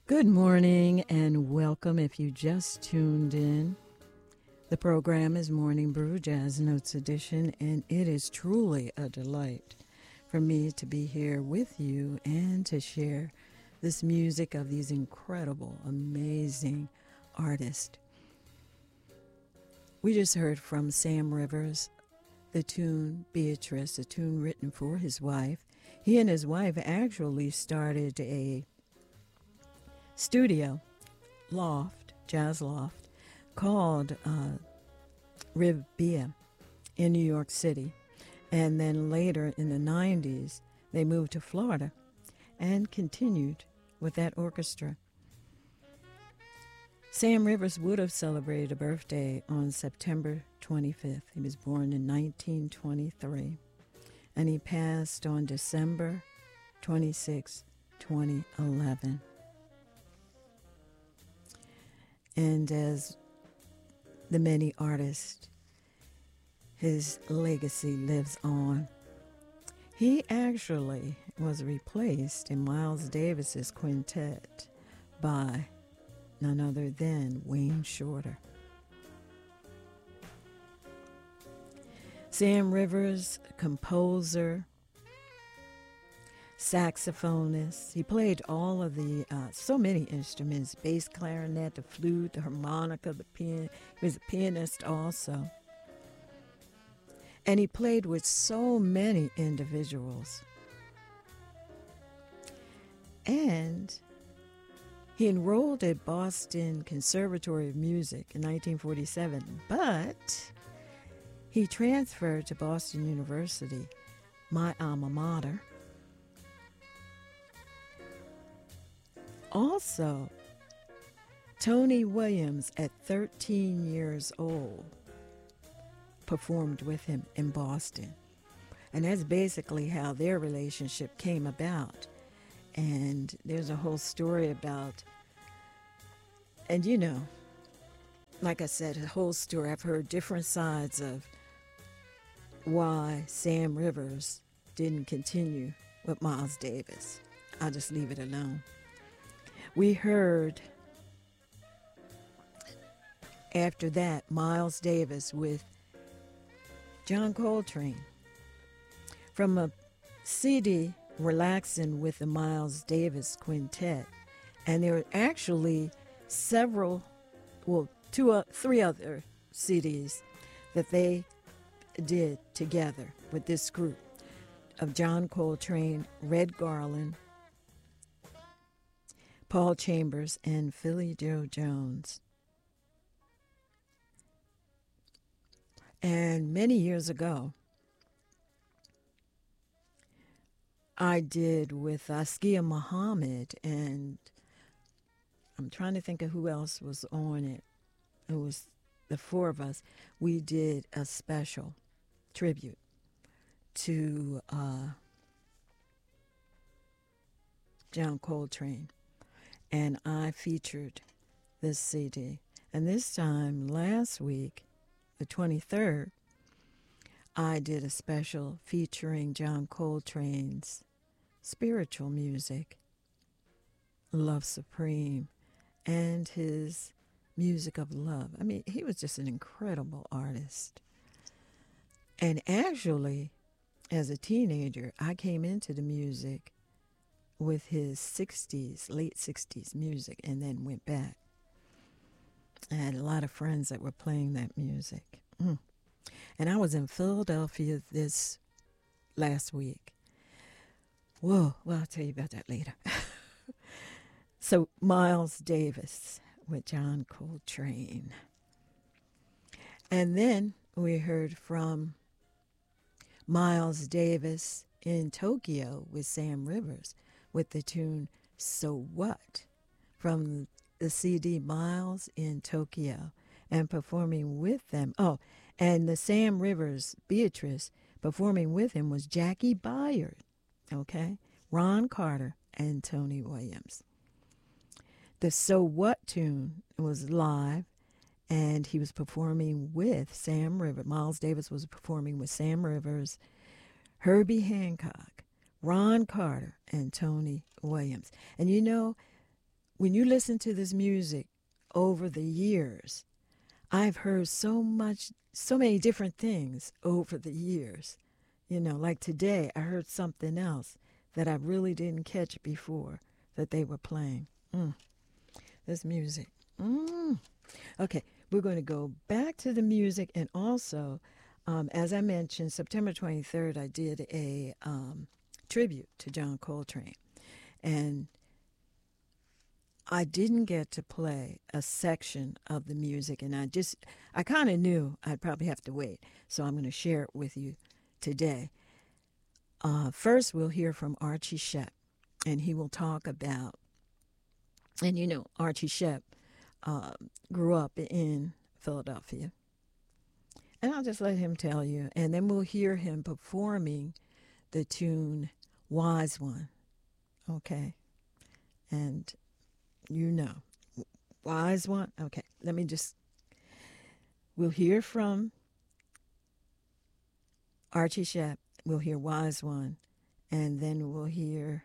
Good morning and welcome if you just tuned in. The program is Morning Brew Jazz Notes Edition, and it is truly a delight for me to be here with you and to share this music of these incredible, amazing artists. We just heard from Sam Rivers, the tune Beatrice, a tune written for his wife. He and his wife actually started a studio loft, jazz loft, called Rivbia in New York City. And then later in the 90s, they moved to Florida and continued with that orchestra. Sam Rivers would have celebrated a birthday on September 25th. He was born in 1923, and he passed on December 26, 2011. And as the many artists, his legacy lives on. He actually was replaced in Miles Davis's quintet by none other than Wayne Shorter. Sam Rivers, composer, saxophonist. He played all of the, so many instruments, bass clarinet, the flute, the harmonica, the piano. He was a pianist also. And he played with so many individuals. And he enrolled at Boston Conservatory of Music in 1947, but he transferred to Boston University, my alma mater. Also, Tony Williams, at 13 years old, performed with him in Boston. And that's basically how their relationship came about. And there's a whole story about, and you know, like I said, a whole story. I've heard different sides of why Sam Rivers didn't continue with Miles Davis. I'll just leave it alone. We heard, after that, Miles Davis with John Coltrane from a CD, Relaxing with the Miles Davis Quintet. And there were actually three other CDs that they did together with this group of John Coltrane, Red Garland, Paul Chambers, and Philly Joe Jones. And many years ago, I did with Askia Muhammad, and I'm trying to think of who else was on it. It was the four of us. We did a special tribute to John Coltrane. And I featured this CD. And this time, last week, the 23rd, I did a special featuring John Coltrane's spiritual music, Love Supreme, and his music of love. I mean, he was just an incredible artist. And actually, as a teenager, I came into the music with his 60s, late 60s music, and then went back. I had a lot of friends that were playing that music. And I was in Philadelphia this last week. Whoa, well, I'll tell you about that later. So, Miles Davis with John Coltrane. And then we heard from Miles Davis in Tokyo with Sam Rivers, with the tune So What from the CD Miles in Tokyo, and performing with them. Oh, and the Sam Rivers Beatrice performing with him was Jackie Byard, okay, Ron Carter, and Tony Williams. The So What tune was live, and he was performing with Sam Rivers. Miles Davis was performing with Sam Rivers, Herbie Hancock, Ron Carter, and Tony Williams. And you know, when you listen to this music over the years, I've heard so many different things over the years. You know, like today, I heard something else that I really didn't catch before that they were playing. This music. Okay, we're going to go back to the music, and also, as I mentioned, September 23rd, I did a tribute to John Coltrane. And I didn't get to play a section of the music, and I kind of knew I'd probably have to wait. So I'm going to share it with you today. First, we'll hear from Archie Shepp, and he will talk about, and you know, Archie Shepp grew up in Philadelphia. And I'll just let him tell you. And then we'll hear him performing the tune Wise One. Okay. And you know, Wise One. Okay. We'll hear from Archie Shepp. We'll hear Wise One. And then we'll hear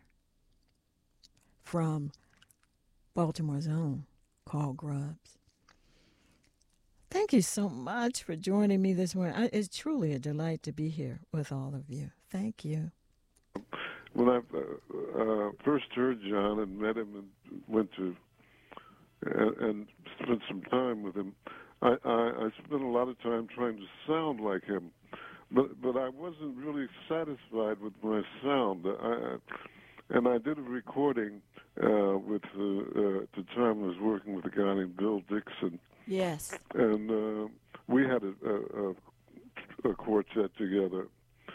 from Baltimore's own Carl Grubbs. Thank you so much for joining me this morning. It's truly a delight to be here with all of you. Thank you. When I first heard John and met him and went to and spent some time with him, I spent a lot of time trying to sound like him, but I wasn't really satisfied with my sound. And I did a recording with at the time I was working with a guy named Bill Dixon. Yes. And we had a quartet together.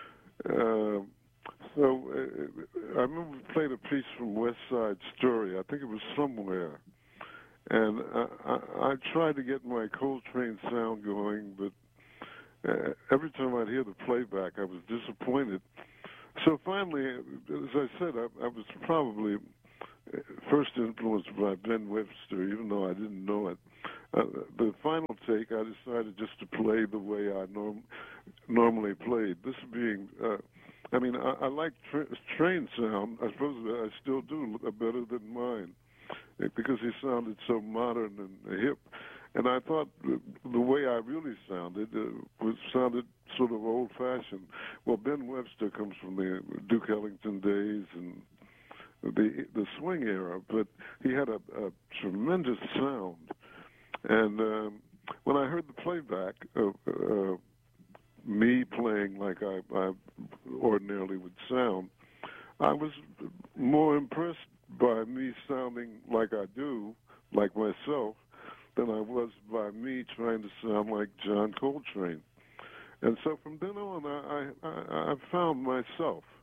So I remember we played a piece from West Side Story. I think it was Somewhere. And I tried to get my Coltrane sound going, but every time I'd hear the playback, I was disappointed. So finally, as I said, I was probably first influenced by Ben Webster, even though I didn't know it. The final take, I decided just to play the way I normally played. This being, I like Train sound. I suppose I still do better than mine because he sounded so modern and hip. And I thought the way I really sounded sounded sort of old-fashioned. Well, Ben Webster comes from the Duke Ellington days and the swing era, but he had a tremendous sound. And when I heard the playback of me playing like I ordinarily would sound, I was more impressed by me sounding like I do, like myself, than I was by me trying to sound like John Coltrane. And so from then on, I found myself.